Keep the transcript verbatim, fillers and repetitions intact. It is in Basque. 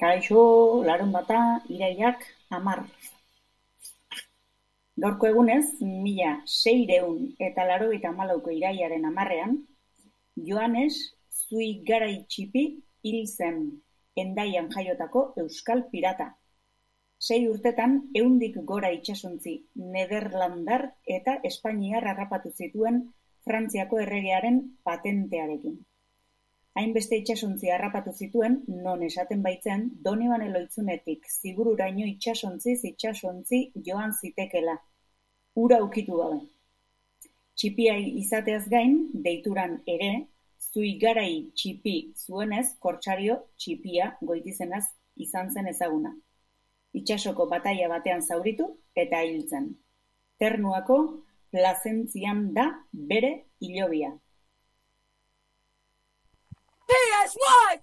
Kaixo, larunbata, iraiak hamar. Gaurko egunez, mila seiehun eta laurogeita hamalauko iraiaren hamarrean, Joanes Zuigarai-Txipi hil zen, Hendaian jaiotako euskal pirata. Sei urtetan ehundik gora itsasontzi nederlandar eta espainiar harrapatu zituen Frantziako erregearen patentearekin. Hainbeste itsasontzi harrapatu zituen, non esaten baitzen, Donibane Loitzunetik Zibururaino itsasontziz itsasontzi joan zitekela, ura ukitu gabe. Txipia izateaz gain, deituran ere, Zuigarai-Txipi zuenez, kortsario txipia goitizenaz izan zen ezaguna. Itsasoko bataila batean zauritu eta hiltzen. Ternuako Plazentzian da bere hilobia. P S Y